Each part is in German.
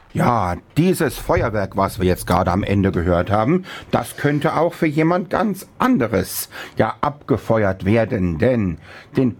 Ja, dieses Feuerwerk, was wir jetzt gerade am Ende gehört haben, das könnte auch für jemand ganz anderes abgefeuert werden, denn den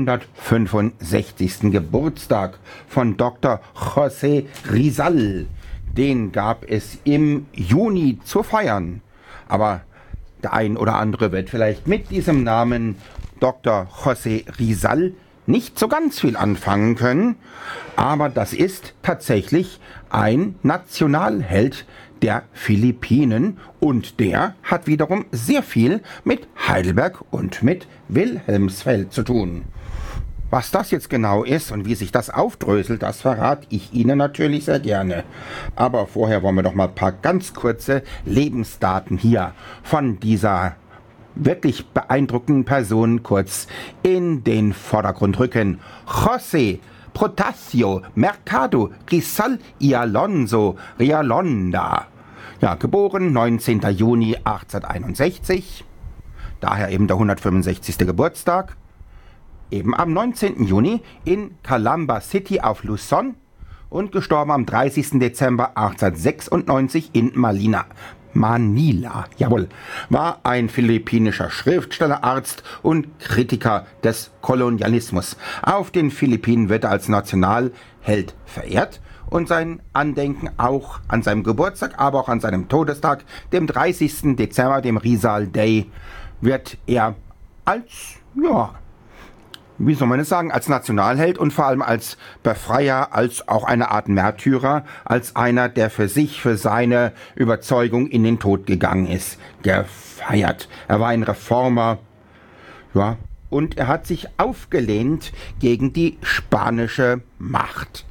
165. Geburtstag von Dr. José Rizal, den gab es im Juni zu feiern. Aber der ein oder andere wird vielleicht mit diesem Namen Dr. José Rizal nicht so ganz viel anfangen können, aber das ist tatsächlich ein Nationalheld der Philippinen und der hat wiederum sehr viel mit Heidelberg und mit Wilhelmsfeld zu tun. Was das jetzt genau ist und wie sich das aufdröselt, das verrate ich Ihnen natürlich sehr gerne. Aber vorher wollen wir doch mal ein paar ganz kurze Lebensdaten hier von dieser wirklich beeindruckenden Person kurz in den Vordergrund rücken. José Protasio Mercado Rizal y Alonso Realonda. Ja, geboren 19. Juni 1861, daher eben der 165. Geburtstag. Eben am 19. Juni in Calamba City auf Luzon und gestorben am 30. Dezember 1896 in Manila, jawohl, war ein philippinischer Schriftsteller, Arzt und Kritiker des Kolonialismus. Auf den Philippinen wird er als Nationalheld verehrt und sein Andenken auch an seinem Geburtstag, aber auch an seinem Todestag, dem 30. Dezember, dem Rizal Day, wird er als, wie soll man es sagen, als Nationalheld und vor allem als Befreier, als auch eine Art Märtyrer, als einer, der für sich, für seine Überzeugung in den Tod gegangen ist, gefeiert. Er war ein Reformer, und er hat sich aufgelehnt gegen die spanische Macht.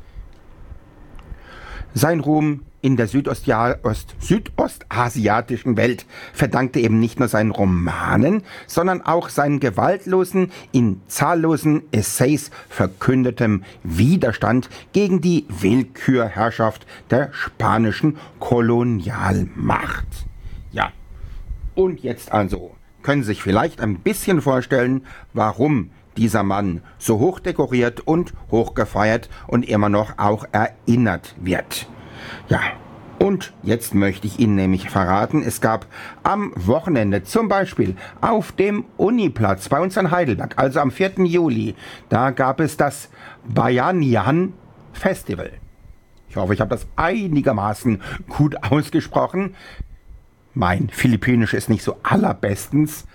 Sein Ruhm in der südostasiatischen Welt verdankte eben nicht nur seinen Romanen, sondern auch seinen gewaltlosen, in zahllosen Essays verkündetem Widerstand gegen die Willkürherrschaft der spanischen Kolonialmacht. Ja, und jetzt also können Sie sich vielleicht ein bisschen vorstellen, warum dieser Mann so hoch dekoriert und hochgefeiert und immer noch auch erinnert wird. Ja, und jetzt möchte ich Ihnen nämlich verraten, es gab am Wochenende zum Beispiel auf dem Uniplatz bei uns in Heidelberg, also am 4. Juli, da gab es das Bayanihan Festival. Ich hoffe, ich habe das einigermaßen gut ausgesprochen. Mein Philippinisch ist nicht so allerbestens.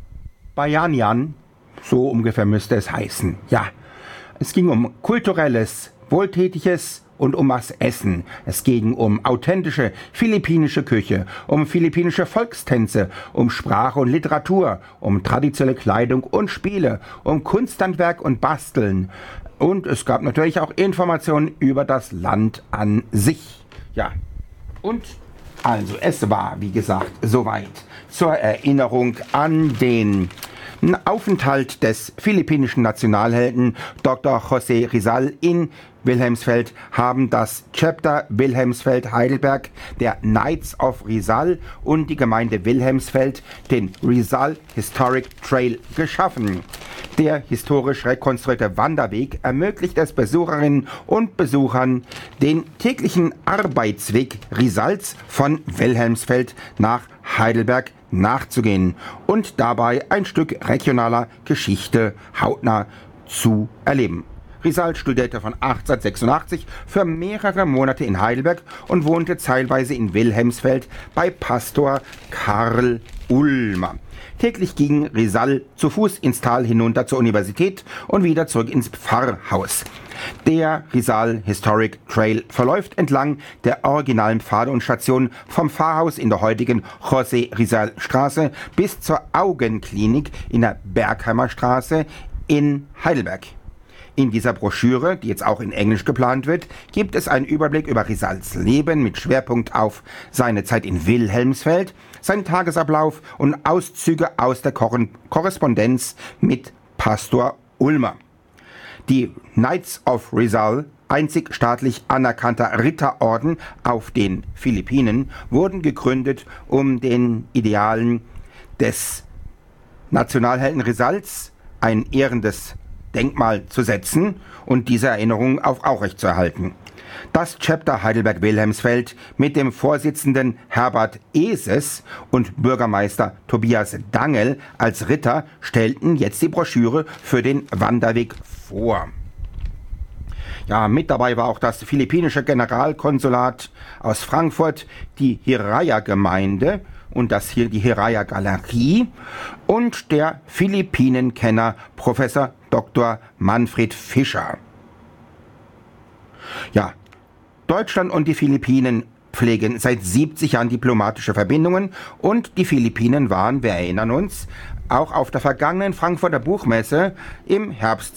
Bayanihan, so ungefähr müsste es heißen. Ja, es ging um kulturelles, wohltätiges und um das Essen. Es ging um authentische philippinische Küche, um philippinische Volkstänze, um Sprache und Literatur, um traditionelle Kleidung und Spiele, um Kunsthandwerk und Basteln. Und es gab natürlich auch Informationen über das Land an sich. Ja, und also es war, wie gesagt, soweit zur Erinnerung an den Aufenthalt des philippinischen Nationalhelden Dr. José Rizal in Wilhelmsfeld haben das Chapter Wilhelmsfeld Heidelberg der Knights of Rizal und die Gemeinde Wilhelmsfeld den Rizal Historic Trail geschaffen. Der historisch rekonstruierte Wanderweg ermöglicht es Besucherinnen und Besuchern, den täglichen Arbeitsweg Rizals von Wilhelmsfeld nach Heidelberg nachzugehen und dabei ein Stück regionaler Geschichte hautnah zu erleben. Rizal studierte von 1886 für mehrere Monate in Heidelberg und wohnte teilweise in Wilhelmsfeld bei Pastor Karl Ulmer. Täglich ging Rizal zu Fuß ins Tal hinunter zur Universität und wieder zurück ins Pfarrhaus. Der Rizal Historic Trail verläuft entlang der originalen Pfade und Stationen vom Pfarrhaus in der heutigen José Rizal Straße bis zur Augenklinik in der Bergheimer Straße in Heidelberg. In dieser Broschüre, die jetzt auch in Englisch geplant wird, gibt es einen Überblick über Rizals Leben mit Schwerpunkt auf seine Zeit in Wilhelmsfeld, seinen Tagesablauf und Auszüge aus der Korrespondenz mit Pastor Ulmer. Die Knights of Rizal, einzig staatlich anerkannter Ritterorden auf den Philippinen, wurden gegründet, um den Idealen des Nationalhelden Rizals ein ehrendes Denkmal zu setzen und diese Erinnerung aufrechtzuerhalten. Das Chapter Heidelberg-Wilhelmsfeld mit dem Vorsitzenden Herbert Eses und Bürgermeister Tobias Dangel als Ritter stellten jetzt die Broschüre für den Wanderweg vor. Ja, mit dabei war auch das philippinische Generalkonsulat aus Frankfurt, die Hiraya-Gemeinde und die Hiraya-Galerie und der Philippinenkenner Professor Dr. Manfred Fischer. Ja, Deutschland und die Philippinen pflegen seit 70 Jahren diplomatische Verbindungen und die Philippinen waren, wir erinnern uns, auch auf der vergangenen Frankfurter Buchmesse im Herbst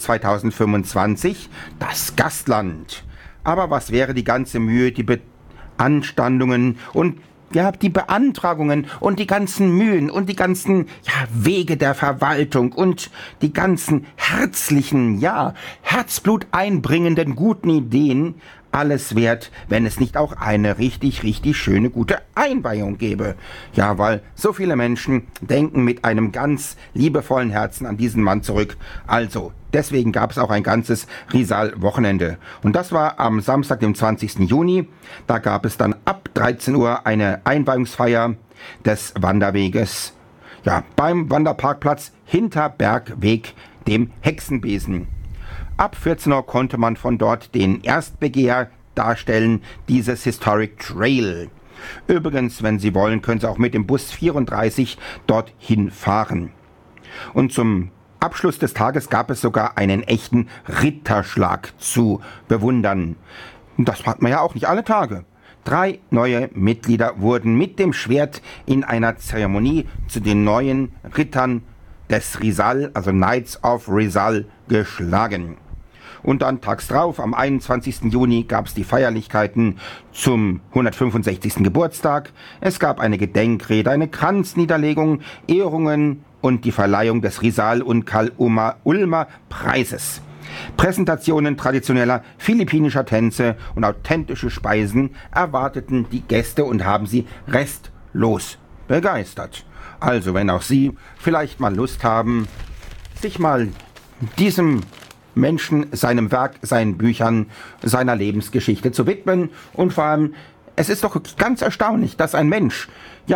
2025 das Gastland. Aber was wäre die ganze Mühe, die Beanstandungen und die Beantragungen und die ganzen Mühen und die ganzen Wege der Verwaltung und die ganzen herzlichen, Herzblut einbringenden guten Ideen alles wert, wenn es nicht auch eine richtig schöne, gute Einweihung gäbe. Ja, weil so viele Menschen denken mit einem ganz liebevollen Herzen an diesen Mann zurück. Also, deswegen gab es auch ein ganzes Rizal-Wochenende. Und das war am Samstag, dem 20. Juni. Da gab es dann ab 13 Uhr eine Einweihungsfeier des Wanderweges. Ja, beim Wanderparkplatz Hinterbergweg, dem Hexenbesen. Ab 14 Uhr konnte man von dort den Erstbegehr darstellen, dieses Historic Trail. Übrigens, wenn Sie wollen, können Sie auch mit dem Bus 34 dorthin fahren. Und zum Abschluss des Tages gab es sogar einen echten Ritterschlag zu bewundern. Das hat man ja auch nicht alle Tage. 3 neue Mitglieder wurden mit dem Schwert in einer Zeremonie zu den neuen Rittern des Rizal, also Knights of Rizal, geschlagen. Und dann tags drauf, am 21. Juni, gab es die Feierlichkeiten zum 165. Geburtstag. Es gab eine Gedenkrede, eine Kranzniederlegung, Ehrungen und die Verleihung des Rizal und Karl-Ulmer Preises. Präsentationen traditioneller philippinischer Tänze und authentische Speisen erwarteten die Gäste und haben sie restlos begeistert. Also, wenn auch Sie vielleicht mal Lust haben, sich mal diesem Menschen, seinem Werk, seinen Büchern, seiner Lebensgeschichte zu widmen. Und vor allem, es ist doch ganz erstaunlich, dass ein Mensch,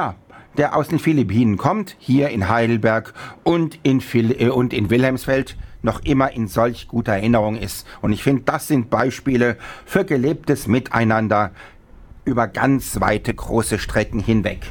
der aus den Philippinen kommt, hier in Heidelberg und in Wilhelmsfeld, noch immer in solch guter Erinnerung ist. Und ich finde, das sind Beispiele für gelebtes Miteinander über ganz weite, große Strecken hinweg.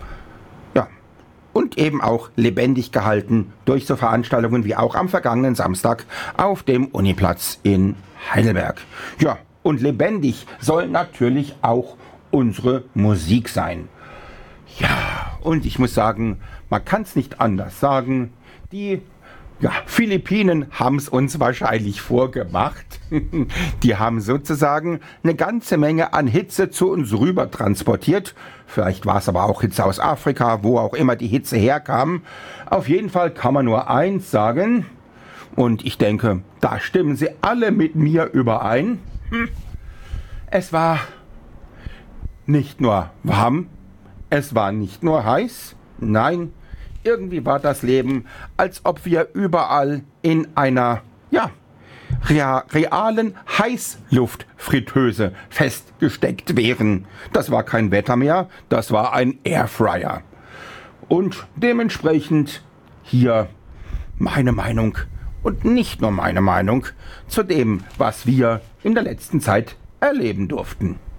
Und eben auch lebendig gehalten durch so Veranstaltungen wie auch am vergangenen Samstag auf dem Uniplatz in Heidelberg. Ja, und lebendig soll natürlich auch unsere Musik sein. Ja, und ich muss sagen, man kann es nicht anders sagen, die Philippinen haben es uns wahrscheinlich vorgemacht. Die haben sozusagen eine ganze Menge an Hitze zu uns rüber transportiert. Vielleicht war es aber auch Hitze aus Afrika, wo auch immer die Hitze herkam. Auf jeden Fall kann man nur eins sagen. Und ich denke, da stimmen Sie alle mit mir überein. Es war nicht nur warm, es war nicht nur heiß, nein, irgendwie war das Leben, als ob wir überall in einer, realen Heißluftfritteuse festgesteckt wären. Das war kein Wetter mehr, das war ein Airfryer. Und dementsprechend hier meine Meinung und nicht nur meine Meinung zu dem, was wir in der letzten Zeit erleben durften.